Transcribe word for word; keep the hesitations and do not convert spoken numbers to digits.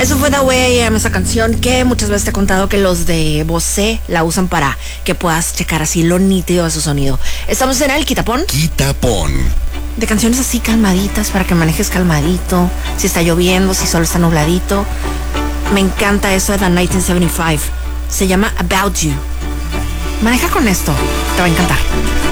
Eso fue The Way I Am, esa canción que muchas veces te he contado que los de Bose la usan para que puedas checar así lo nítido de su sonido. Estamos en el Quitapón. Quitapón. De canciones así calmaditas para que manejes calmadito. Si está lloviendo, si solo está nubladito. Me encanta eso de The diecinueve setenta y cinco. Se llama About You. Maneja con esto, te va a encantar.